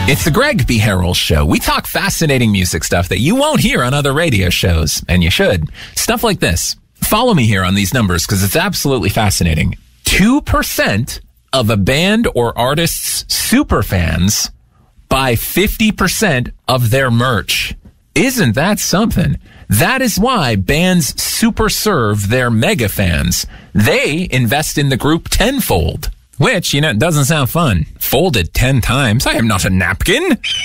It's the Greg B. Harrell Show. We talk fascinating music stuff that you won't hear on other radio shows, and you should. Stuff like this. Follow me here on these numbers because it's absolutely fascinating. 2% of a band or artist's superfans buy 50% of their merch. Isn't that something? That is why bands super serve their mega fans. They invest in the group tenfold. Which, doesn't sound fun. Folded 10 times. I am not a napkin.